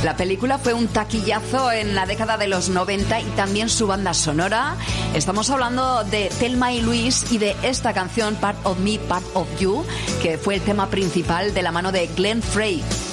La película fue un taquillazo en la década de los 90 y también su banda sonora. Estamos hablando de Thelma y Luis y de esta canción Part of Me, Part of You, que fue el tema principal de la mano de Glenn Frey.